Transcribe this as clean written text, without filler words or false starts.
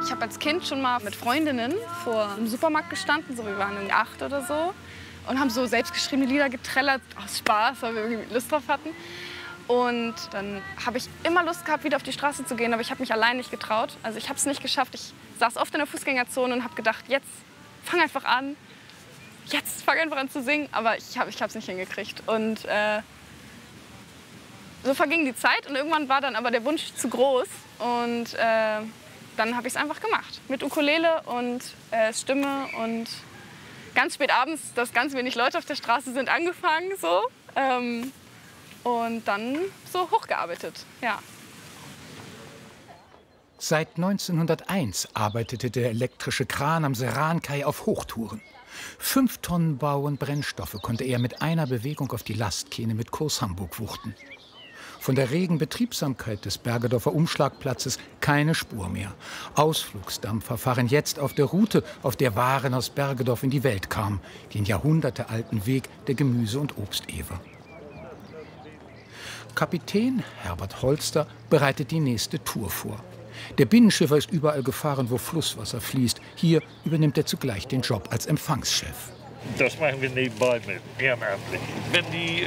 Ich habe als Kind schon mal mit Freundinnen vor einem Supermarkt gestanden, so wir waren irgendwie 8 oder so, und haben so selbstgeschriebene Lieder getrellert, aus Spaß, weil wir irgendwie Lust drauf hatten. Und dann habe ich immer Lust gehabt, wieder auf die Straße zu gehen, aber ich habe mich allein nicht getraut. Also ich habe es nicht geschafft. Ich saß oft in der Fußgängerzone und habe gedacht, jetzt fang einfach an. Jetzt fang einfach an zu singen, aber ich habe es nicht hingekriegt. Und so verging die Zeit und irgendwann war dann aber der Wunsch zu groß. Und dann habe ich es einfach gemacht. Mit Ukulele und Stimme und ganz spät abends, dass ganz wenig Leute auf der Straße sind, angefangen so. Und dann so hochgearbeitet, ja. Seit 1901 arbeitete der elektrische Kran am Serankai auf Hochtouren. 5 Tonnen Bau und Brennstoffe konnte er mit einer Bewegung auf die Lastkähne mit Kurs Hamburg wuchten. Von der regen Betriebsamkeit des Bergedorfer Umschlagplatzes keine Spur mehr. Ausflugsdampfer fahren jetzt auf der Route, auf der Waren aus Bergedorf in die Welt kamen, den jahrhundertealten Weg der Gemüse- und Obstewer. Kapitän Herbert Holster bereitet die nächste Tour vor. Der Binnenschiffer ist überall gefahren, wo Flusswasser fließt. Hier übernimmt er zugleich den Job als Empfangschef. Das machen wir nebenbei mit, ehrenamtlich. Wenn die